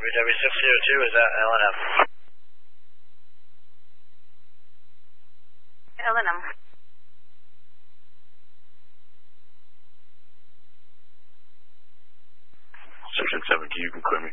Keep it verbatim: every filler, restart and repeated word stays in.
W W six zero two, is that L N M? L N M. Section seven, can you confirm